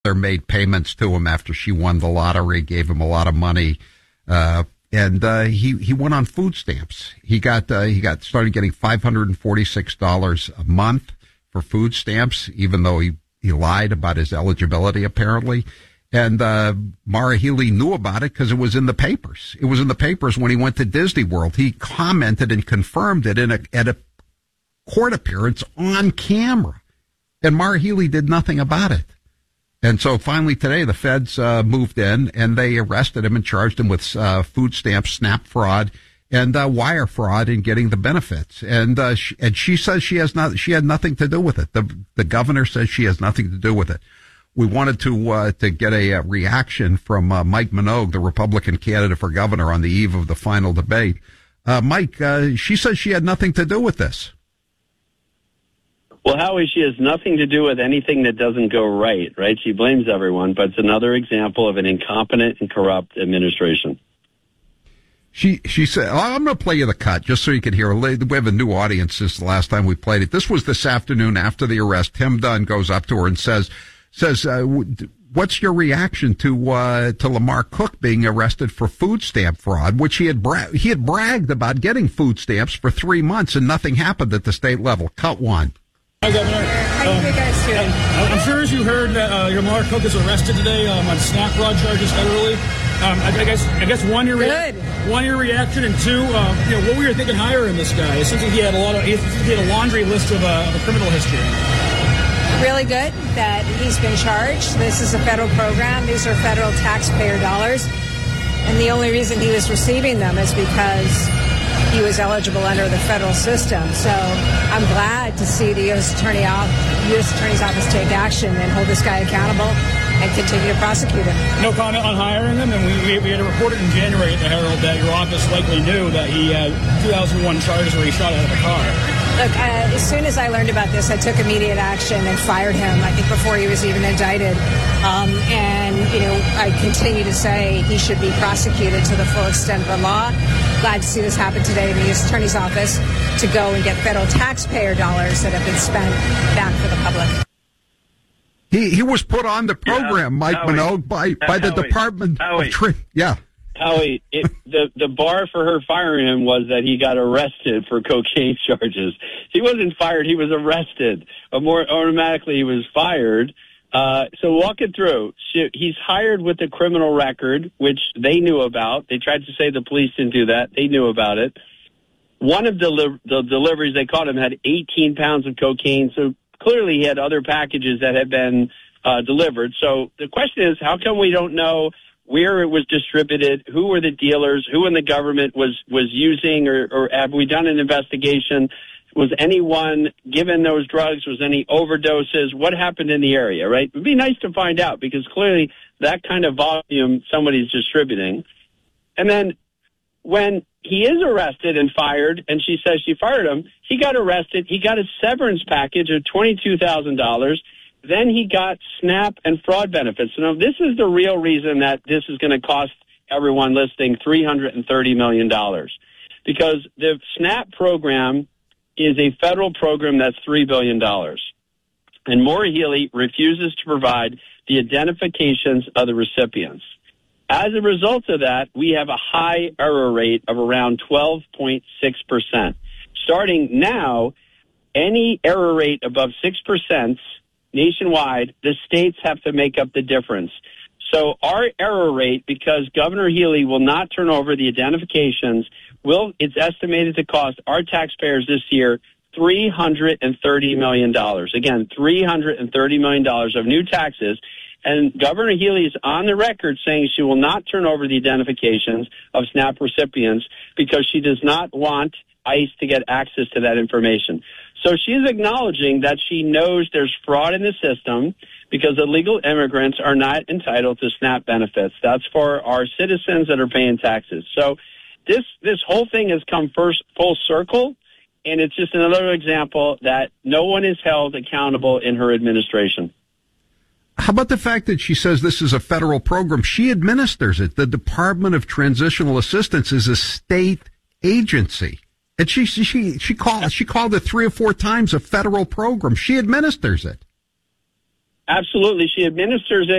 made payments to him after she won the lottery, gave him a lot of money, and he went on food stamps. He started getting $546 a month for food stamps, even though he lied about his eligibility apparently. And Maura Healey knew about it because it was in the papers. It was in the papers when he went to Disney World. He commented and confirmed it at a court appearance on camera, and Maura Healey did nothing about it. And so finally today, the feds moved in and they arrested him and charged him with food stamp SNAP fraud and wire fraud in getting the benefits. And she says she had nothing to do with it. The governor says she has nothing to do with it. We wanted to get a reaction from Mike Minogue, the Republican candidate for governor, on the eve of the final debate. Mike, she says she had nothing to do with this. Well, Howie, she has nothing to do with anything that doesn't go right? She blames everyone, but it's another example of an incompetent and corrupt administration. She said, I'm going to play you the cut just so you can hear. We have a new audience since the last time we played it. This was this afternoon after the arrest. Tim Dunn goes up to her and says, what's your reaction to Lamar Cook being arrested for food stamp fraud, which he had bragged about getting food stamps for 3 months and nothing happened at the state level. Cut one. Hi, Governor. How are you guys doing? I'm sure as you heard that Lamar Cook is arrested today on SNAP fraud charges federally. I guess one, your reaction, and two, what were you thinking hiring this guy? It seems like he had a laundry list of a criminal history. Really good that he's been charged. This is a federal program. These are federal taxpayer dollars. And the only reason he was receiving them is because he was eligible under the federal system. So I'm glad to see the U.S. Attorney's Office take action and hold this guy accountable and continue to prosecute him. No comment on hiring him, and we had reported in January at the Herald that your office likely knew that he had 2001 charges where he shot out of a car. Look, as soon as I learned about this, I took immediate action and fired him, I think before he was even indicted. I continue to say he should be prosecuted to the full extent of the law. Glad to see this happen today in the U.S. Attorney's Office to go and get federal taxpayer dollars that have been spent back for the public. He was put on the program, Mike Minogue, by the Department of Treasury. Yeah. Howie, the bar for her firing him was that he got arrested for cocaine charges. He wasn't fired, he was arrested. More automatically, he was fired. So walk it through. He's hired with a criminal record, which they knew about. They tried to say the police didn't do that. They knew about it. One of the deliveries they caught him had 18 pounds of cocaine, so clearly he had other packages that had been delivered. So the question is, how come we don't know where it was distributed, who were the dealers, who in the government was using, or have we done an investigation? Was anyone given those drugs? Was any overdoses? What happened in the area, right? It would be nice to find out because clearly that kind of volume somebody's distributing. And then when he is arrested and fired, and she says she fired him, he got arrested. He got a severance package of $22,000. Then he got SNAP and fraud benefits. So now this is the real reason that this is going to cost everyone listening $330 million. Because the SNAP program is a federal program that's $3 billion. And Maura Healey refuses to provide the identifications of the recipients. As a result of that, we have a high error rate of around 12.6%. Starting now, any error rate above 6% nationwide, the states have to make up the difference. So our error rate, because Governor Healey will not turn over the identifications, it's estimated to cost our taxpayers this year $330 million. Again, $330 million of new taxes. And Governor Healey is on the record saying she will not turn over the identifications of SNAP recipients because she does not want ICE to get access to that information. So she's acknowledging that she knows there's fraud in the system because illegal immigrants are not entitled to SNAP benefits. That's for our citizens that are paying taxes. So this whole thing has come full circle, and it's just another example that no one is held accountable in her administration. How about the fact that she says this is a federal program? She administers it. The Department of Transitional Assistance is a state agency. And she called it 3 or 4 times a federal program. She administers it. Absolutely. She administers it.